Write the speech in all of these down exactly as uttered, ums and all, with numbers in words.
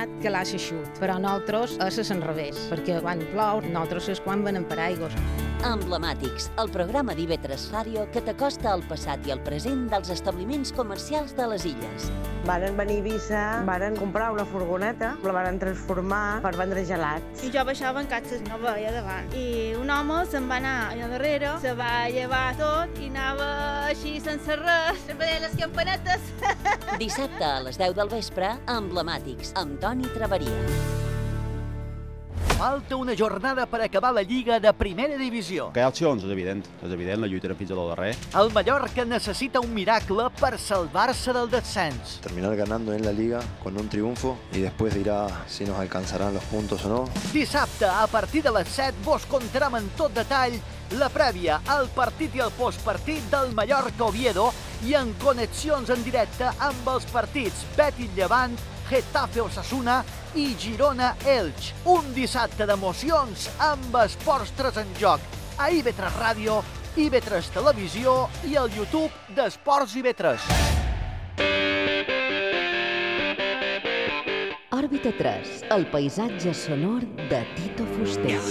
nevat que l'ha xut. Però nosaltres és al revés, perquè quan plou, nosaltres és quan venen paraigües. Emblemàtics, el programa d'I V tres Ràdio que t'acosta al passat i al present dels establiments comercials de les illes. Varen venir a Eivissa, varen comprar una furgoneta, la varen transformar per vendre gelats. I jo baixava en catxes, no veia davant. I un home se'n va anar allà darrere, se va llevar tot i anava així sense res, veient les campanetes. Dissabte a les deu del vespre, Emblemàtics, amb Toni Traveria. Falta una jornada per acabar la Lliga de Primera Divisió. Que hi ha opcions, és evident. És evident, la lluitarem fins al darrer. El Mallorca necessita un miracle per salvar-se del descens. Terminar ganando en la Liga con un triunfo y después dirá si nos alcanzarán los puntos o no. Dissabte, a partir de les set, vos contarem en tot detall la prèvia, el partit i el postpartit del Mallorca-Oviedo i en connexions en directe amb els partits Betis-Llevant, Getafe-Osasuna i Girona-Elx. Un dissabte d'emocions amb esports tres en joc. A I V tres Ràdio, I V tres Televisió i el YouTube d'Esports I V tres. Òrbita tres, el paisatge sonor de Tito Fuster.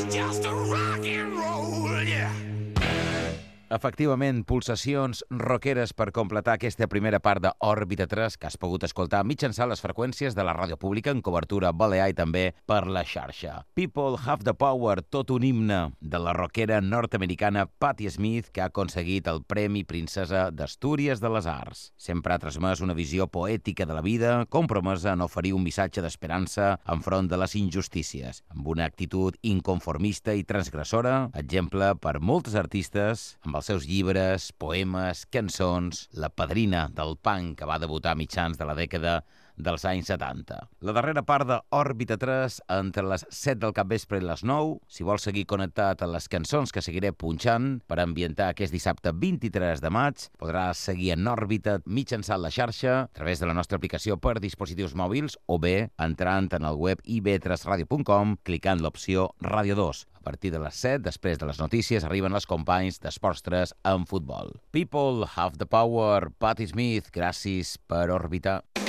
Efectivament, pulsacions rockeres per completar aquesta primera part d'Òrbita tres que has pogut escoltar mitjançant les freqüències de la ràdio pública en cobertura balear i també per la xarxa. People Have the Power, tot un himne de la rockera nord-americana Patti Smith, que ha aconseguit el Premi Princesa d'Astúries de les Arts. Sempre ha transmès una visió poètica de la vida, compromesa en oferir un missatge d'esperança enfront de les injustícies, amb una actitud inconformista i transgressora, exemple per moltes artistes, amb els seus llibres, poemes, cançons, la padrina del punk que va debutar a mitjans de la dècada dels anys setanta. La darrera part d'Òrbita tres, entre les set del capvespre i les nou. Si vols seguir connectat a les cançons que seguiré punxant per ambientar aquest dissabte vint-i-tres de maig, podràs seguir en òrbita mitjançant la xarxa a través de la nostra aplicació per dispositius mòbils o bé entrant en el web i v tres radio punt com, clicant l'opció Ràdio dos. A partir de les set, després de les notícies, arriben els companys d'Esports tres en futbol. People Have the Power, Patti Smith, gràcies per orbitar.